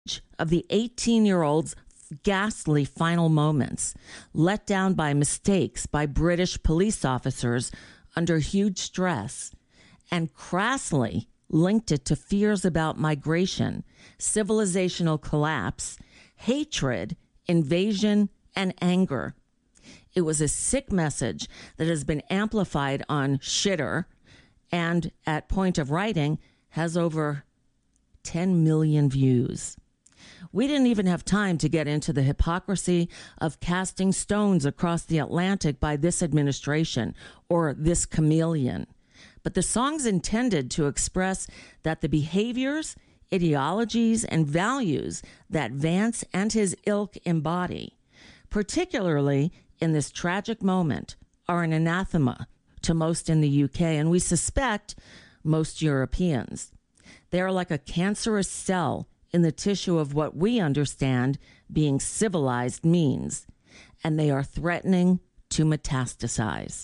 of the 18-year-old's ghastly final moments, let down by mistakes by British police officers under huge stress, and crassly linked it to fears about migration, civilizational collapse, hatred, invasion, and anger. It was a sick message that has been amplified on Shitter and at point of writing has over 10 million views. We didn't even have time to get into the hypocrisy of casting stones across the Atlantic by this administration or this chameleon. But the song's intended to express that the behaviors, ideologies, and values that Vance and his ilk embody, particularly in this tragic moment, are an anathema to most in the UK, and we suspect most Europeans. They are like a cancerous cell in the tissue of what we understand being civilized means, and they are threatening to metastasize.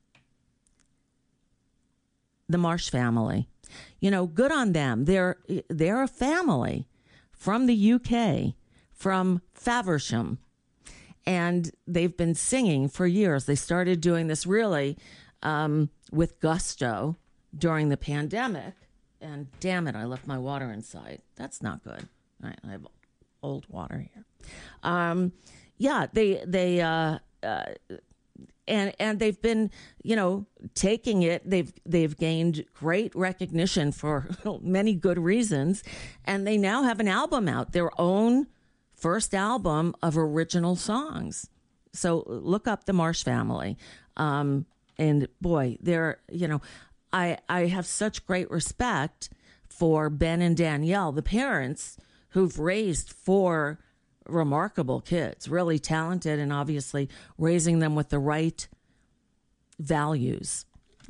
The Marsh family, good on them. They're a family from the UK, from Faversham, and they've been singing for years. They started doing this really with gusto during the pandemic. And damn it, I left my water inside. That's not good. All right, I have old water here. And they've been, taking it. They've gained great recognition for many good reasons, and they now have an album out, their own first album of original songs. So look up the Marsh family, and boy, they're I have such great respect for Ben and Danielle, the parents who've raised 4 remarkable kids, really talented, and obviously raising them with the right values,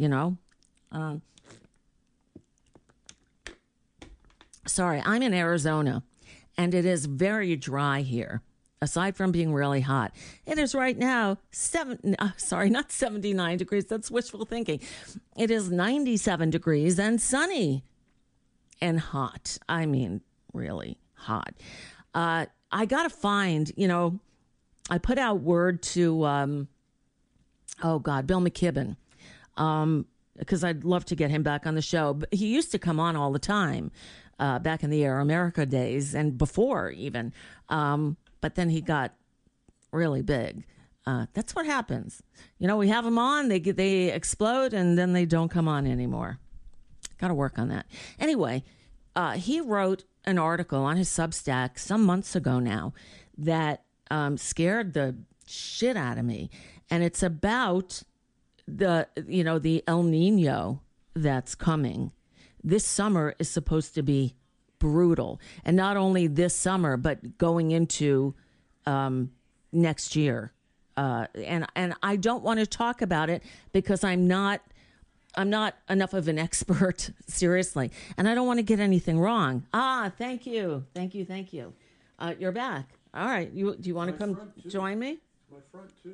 Sorry, I'm in Arizona, and it is very dry here. Aside from being really hot, it is right now not 79 degrees. That's wishful thinking. It is 97 degrees and sunny and hot. I mean, really hot. I got to find, I put out word to, Bill McKibben, because I'd love to get him back on the show. But he used to come on all the time back in the Air America days and before even. But then he got really big. That's what happens. We have them on, they explode, and then they don't come on anymore. Got to work on that. Anyway, he wrote an article on his Substack some months ago now that scared the shit out of me. And it's about the El Nino that's coming. This summer is supposed to be brutal, and not only this summer but going into next year, and I don't want to talk about it because I'm not enough of an expert, seriously, and I don't want to get anything wrong. Thank you. You're back. All right, do you want to come join me? My front too.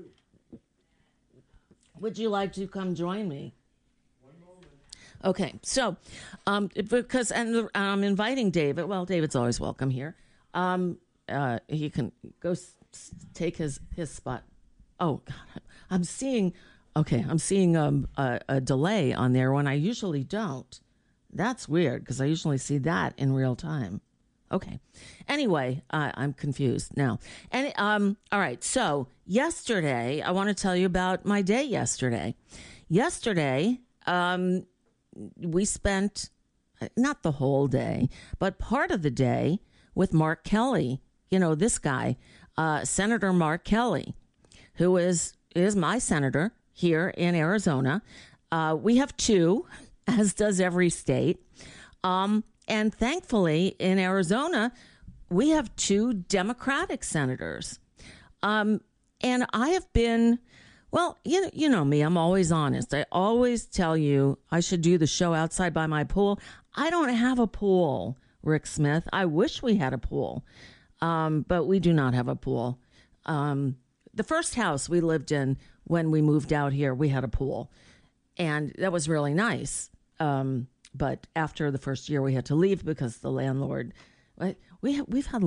Would you like to come join me? Okay, so because I'm inviting David. Well, David's always welcome here. He can go take his spot. Oh God, I'm seeing a delay on there when I usually don't. That's weird because I usually see that in real time. Okay. Anyway, I'm confused now. And all right. So yesterday, I want to tell you about my day yesterday. Yesterday, we spent not the whole day, but part of the day with Mark Kelly. This guy, Senator Mark Kelly, who is my senator here in Arizona. We have 2, as does every state. And thankfully, in Arizona, we have 2 Democratic senators. And I have been, well, you know me, I'm always honest. I always tell you I should do the show outside by my pool. I don't have a pool, Rick Smith. I wish we had a pool, but we do not have a pool. The first house we lived in when we moved out here, we had a pool, and that was really nice. But after the first year, we had to leave because the landlord we've had